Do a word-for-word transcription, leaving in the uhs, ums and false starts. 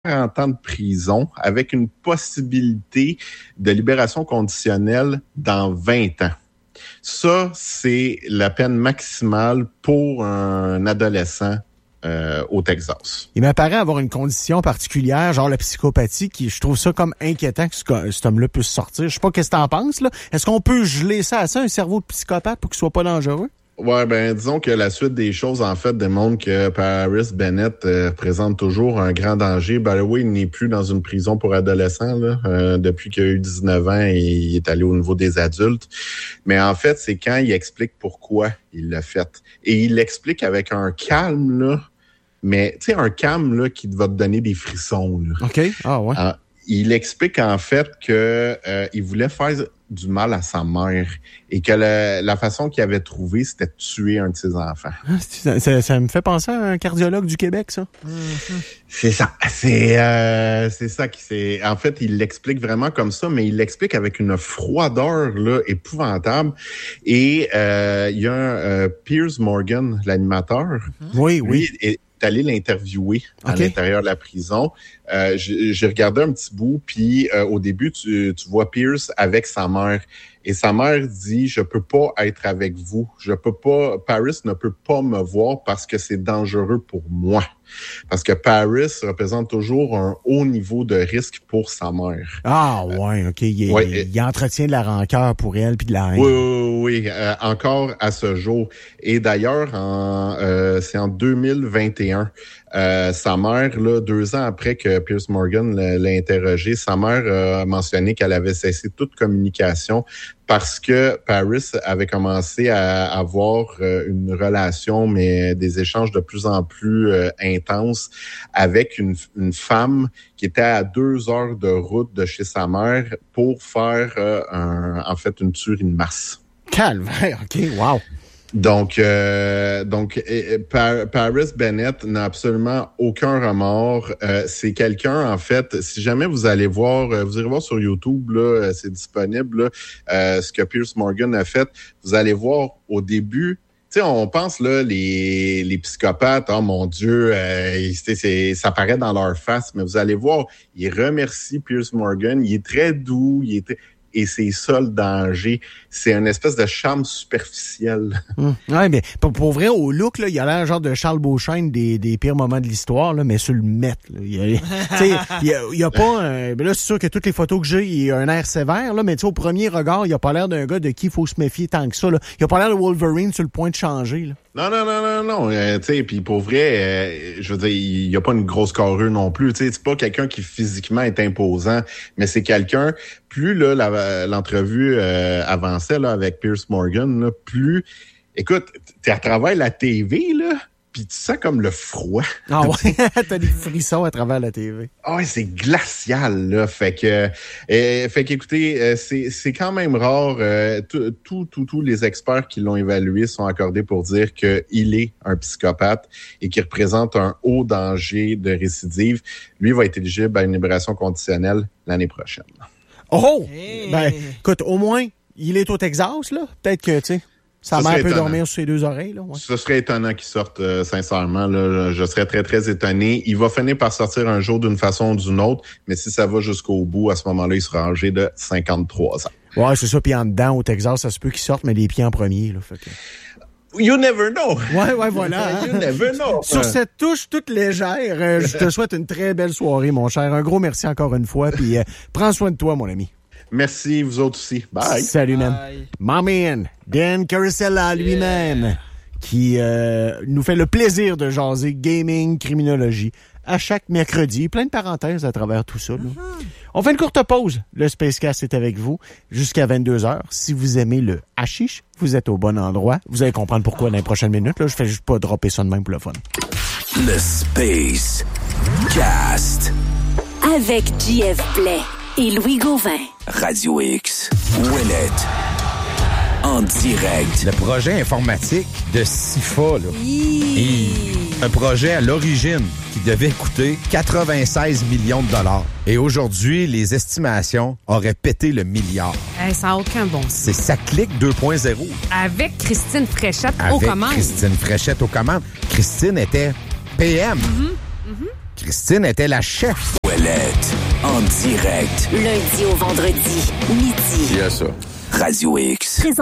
quarante ans de prison avec une possibilité de libération conditionnelle dans vingt ans. Ça, c'est la peine maximale pour un adolescent euh, au Texas. Il m'apparaît avoir une condition particulière, genre la psychopathie, qui je trouve ça comme inquiétant que ce, cet homme-là puisse sortir. Je sais pas qu'est-ce que t'en penses, là. Est-ce qu'on peut geler ça à ça, un cerveau de psychopathe, pour qu'il soit pas dangereux? Ouais, ben disons que la suite des choses, en fait, démontre que Paris Bennett euh, présente toujours un grand danger. By the way, il n'est plus dans une prison pour adolescents là, euh, depuis qu'il a eu dix-neuf ans et il est allé au niveau des adultes. Mais en fait, c'est quand il explique pourquoi il l'a fait. Et il l'explique avec un calme, là, mais tu sais, un calme là, qui va te donner des frissons. Là. OK. Ah ouais. Euh, il explique en fait que euh, il voulait faire du mal à sa mère et que la, la façon qu'il avait trouvé, c'était de tuer un de ses enfants. Ça, ça, ça me fait penser à un cardiologue du Québec, ça. Mm-hmm. C'est ça. C'est euh, c'est ça qui c'est. En fait, il l'explique vraiment comme ça, mais il l'explique avec une froideur là épouvantable. Et euh, il y a un, euh, Piers Morgan, l'animateur. Mm-hmm. Oui, oui. Lui, est allé l'interviewer à okay. l'intérieur de la prison. Euh, j'ai, j'ai regardé un petit bout, puis euh, au début, tu, tu vois Pierce avec sa mère. Et sa mère dit, je peux pas être avec vous. Je peux pas, Paris ne peut pas me voir parce que c'est dangereux pour moi. Parce que Paris représente toujours un haut niveau de risque pour sa mère. Ah, ouais, OK. Il, ouais, il, il entretient de la rancœur pour elle puis de la haine. Oui, oui, oui. Euh, encore à ce jour. Et d'ailleurs, en, euh, c'est en deux mille vingt et un. Euh, sa mère, là, deux ans après que Piers Morgan l'a, l'a interrogé, sa mère a mentionné qu'elle avait cessé toute communication parce que Paris avait commencé à avoir euh, une relation, mais des échanges de plus en plus euh, intenses avec une, une femme qui était à deux heures de route de chez sa mère pour faire, euh, un, en fait, une tuerie de masse. Calvaire, OK, wow! Donc, euh, donc euh, Par- Paris Bennett n'a absolument aucun remords. Euh, c'est quelqu'un, en fait, si jamais vous allez voir, euh, vous irez voir sur YouTube, là, c'est disponible, là, euh, ce que Piers Morgan a fait. Vous allez voir au début. Tu sais, on pense, là, les, les psychopathes, oh mon Dieu, euh, c'est, c'est, ça paraît dans leur face, mais vous allez voir, il remercie Piers Morgan, il est très doux, il est très... Et c'est ça le danger. C'est une espèce de charme superficiel. Mmh. Ouais, mais pour, pour vrai, au look, là, il a l'air genre de Charles Beauchesne des, des pires moments de l'histoire, là, mais sur le mètre. Là. Il y a, il y a, il y a pas un... Ben là, c'est sûr que toutes les photos que j'ai, il a un air sévère, là, mais au premier regard, il a pas l'air d'un gars de qui il faut se méfier tant que ça. Là. Il a pas l'air de Wolverine sur le point de changer. Là. Non, non, non, non, non. Euh, tu sais, puis pour vrai, euh, je veux dire, il y a pas une grosse carrure non plus. Tu sais, c'est pas quelqu'un qui physiquement est imposant, mais c'est quelqu'un. Plus là, la, l'entrevue euh, avançait là avec Piers Morgan, là, plus, écoute, t'es à travers la T V là, puis tu sens comme le froid. Ah ouais, t'as des frissons à travers la T V. Ah ouais, c'est glacial là, fait que, euh, fait qu'écoutez, euh, c'est c'est quand même rare. Euh, tous tous tous tous les experts qui l'ont évalué sont accordés pour dire que il est un psychopathe et qu'il représente un haut danger de récidive. Lui va être éligible à une libération conditionnelle l'année prochaine. Oh! Hey. Ben, écoute, au moins, il est au Texas, là. Peut-être que, tu sais, sa mère peut étonnant. dormir sur ses deux oreilles, là. Ouais. Ce serait étonnant qu'il sorte, euh, sincèrement, là. Je serais très, très étonné. Il va finir par sortir un jour d'une façon ou d'une autre, mais si ça va jusqu'au bout, à ce moment-là, il sera âgé de cinquante-trois ans. Ouais, c'est ça. Puis en dedans, au Texas, ça se peut qu'il sorte, mais les pieds en premier, là. Fait que... You never know. Ouais, ouais, voilà. You never know. Sur cette touche toute légère, euh, je te souhaite une très belle soirée, mon cher. Un gros merci encore une fois. Puis euh, prends soin de toi, mon ami. Merci, vous autres aussi. Bye. Salut, man. My man, Dan Carosella lui-même, yeah. qui euh, nous fait le plaisir de jaser gaming, criminologie à chaque mercredi. Plein de parenthèses à travers tout ça. Mm-hmm. On fait une courte pause. Le Spacecast est avec vous jusqu'à vingt-deux heures. Si vous aimez le hashish, vous êtes au bon endroit. Vous allez comprendre pourquoi dans les prochaines minutes. Là, je fais juste pas dropper ça de même pour le fun. Le Spacecast. Avec J F Blais et Louis Gauvin. Radio X. Ouellet. En direct. Le projet informatique de SIFA, là. Et un projet à l'origine qui devait coûter quatre-vingt-seize millions de dollars. Et aujourd'hui, les estimations auraient pété le milliard. Hey, ça n'a aucun bon sens. C'est Ça clique deux point zéro. Avec Christine Fréchette Avec aux commandes. Christine Fréchette aux commandes. Christine était P M. Mm-hmm. Mm-hmm. Christine était la chef. Ouellette, en direct. Lundi au vendredi, midi. Il y a ça. Radio X.